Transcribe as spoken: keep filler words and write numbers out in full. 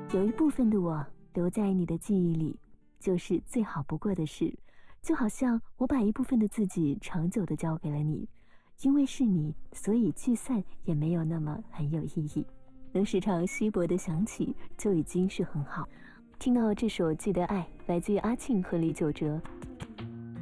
有一部分的我留在你的记忆里，就是最好不过的事。就好像我把一部分的自己长久地交给了你，因为是你，所以聚散也没有那么很有意义。能时常稀薄地想起，就已经是很好。听到这首《记得爱》，来自于阿庆和李玖哲。